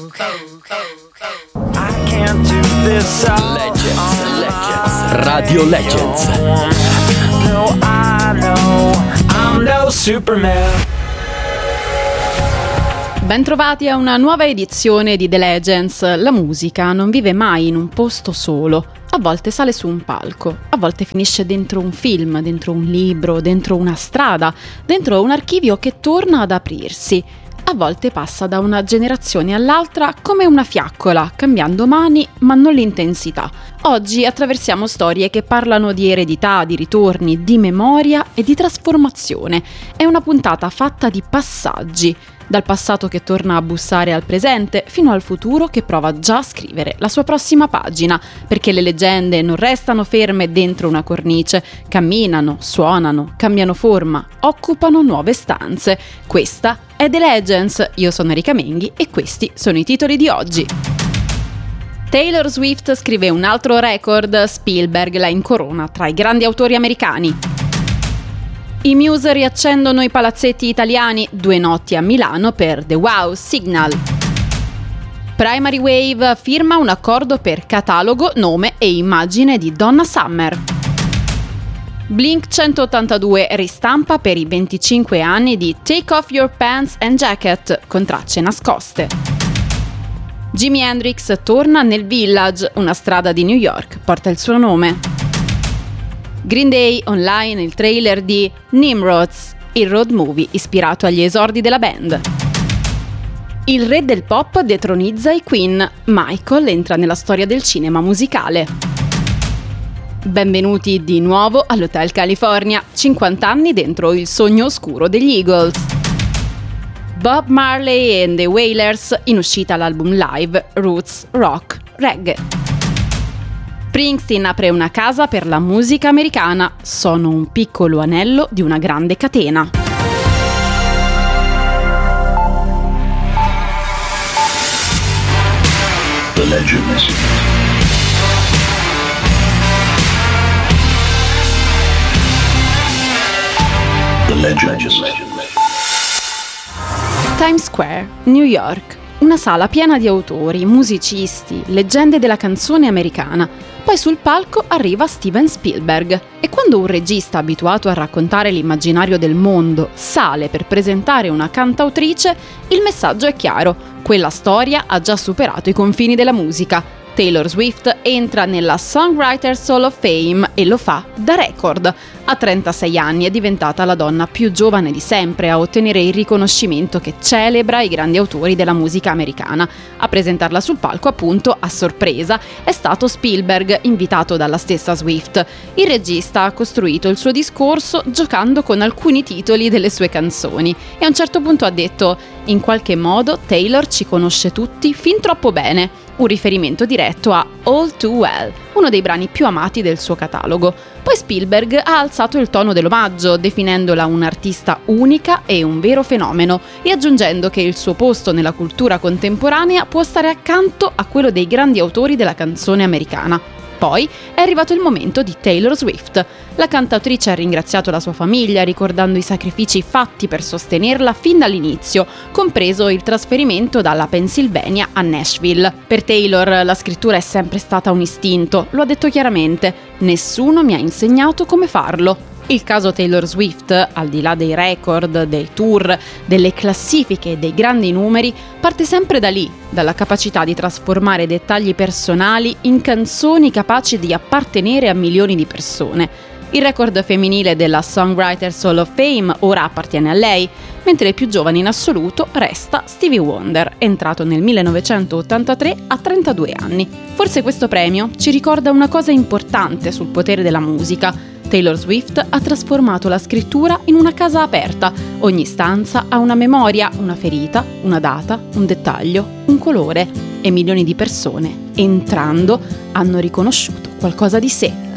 I can't do this Legends. Radio Legends. No, I know I'm no Superman. Bentrovati a una nuova edizione di The Legends. La musica non vive mai in un posto solo. A volte sale su un palco, a volte finisce dentro un film, dentro un libro, dentro una strada, dentro un archivio che torna ad aprirsi. A volte passa da una generazione all'altra come una fiaccola, cambiando mani ma non l'intensità. Oggi attraversiamo storie che parlano di eredità, di ritorni, di memoria e di trasformazione. È una puntata fatta di passaggi, dal passato che torna a bussare al presente fino al futuro che prova già a scrivere la sua prossima pagina, perché le leggende non restano ferme dentro una cornice, camminano, suonano, cambiano forma, occupano nuove stanze. Questa è The Legends, io sono Erika Menghi e questi sono i titoli di oggi. Taylor Swift scrive un altro record, Spielberg la incorona tra i grandi autori americani. I Muse riaccendono i palazzetti italiani, 2 notti a Milano per The Wow Signal. Primary Wave firma un accordo per catalogo, nome e immagine di Donna Summer. Blink 182 ristampa per i 25 anni di Take Off Your Pants and Jacket con tracce nascoste. Jimi Hendrix torna nel Village, una strada di New York porta il suo nome. Green Day online il trailer di Nimrods, il road movie ispirato agli esordi della band. Il re del pop detronizza i Queen, Michael entra nella storia del cinema musicale. Benvenuti di nuovo all'Hotel California, 50 anni dentro il sogno oscuro degli Eagles. Bob Marley and the Wailers, in uscita l'album live Roots, Rock, Reggae. Springsteen apre una casa per la musica americana, sono un piccolo anello di una grande catena. The Legends. The Legends. Times Square, New York. Una sala piena di autori, musicisti, leggende della canzone americana. Poi sul palco arriva Steven Spielberg e quando un regista abituato a raccontare l'immaginario del mondo sale per presentare una cantautrice, il messaggio è chiaro: quella storia ha già superato i confini della musica. Taylor Swift entra nella Songwriters Hall of Fame e lo fa da record. A 36 anni è diventata la donna più giovane di sempre a ottenere il riconoscimento che celebra i grandi autori della musica americana. A presentarla sul palco, appunto, a sorpresa, è stato Spielberg, invitato dalla stessa Swift. Il regista ha costruito il suo discorso giocando con alcuni titoli delle sue canzoni e a un certo punto ha detto: in qualche modo Taylor ci conosce tutti fin troppo bene. Un riferimento diretto a All Too Well, uno dei brani più amati del suo catalogo. Poi Spielberg ha alzato il tono dell'omaggio, definendola un'artista unica e un vero fenomeno, e aggiungendo che il suo posto nella cultura contemporanea può stare accanto a quello dei grandi autori della canzone americana. Poi è arrivato il momento di Taylor Swift. La cantautrice ha ringraziato la sua famiglia, ricordando i sacrifici fatti per sostenerla fin dall'inizio, compreso il trasferimento dalla Pennsylvania a Nashville. Per Taylor la scrittura è sempre stata un istinto, lo ha detto chiaramente: nessuno mi ha insegnato come farlo. Il caso Taylor Swift, al di là dei record, dei tour, delle classifiche e dei grandi numeri, parte sempre da lì, dalla capacità di trasformare dettagli personali in canzoni capaci di appartenere a milioni di persone. Il record femminile della Songwriters Hall of Fame ora appartiene a lei, mentre il più giovane in assoluto resta Stevie Wonder, entrato nel 1983 a 32 anni. Forse questo premio ci ricorda una cosa importante sul potere della musica. Taylor Swift ha trasformato la scrittura in una casa aperta. Ogni stanza ha una memoria, una ferita, una data, un dettaglio, un colore. E milioni di persone, entrando, hanno riconosciuto qualcosa di sé.